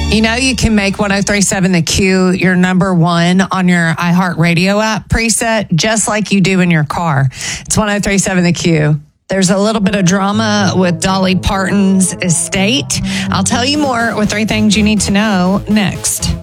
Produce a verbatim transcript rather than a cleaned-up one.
You know, you can make one oh three point seven The Q your number one on your iHeartRadio app preset, just like you do in your car. It's one oh three point seven The Q. There's a little bit of drama with Dolly Parton's estate. I'll tell you more with three things you need to know next.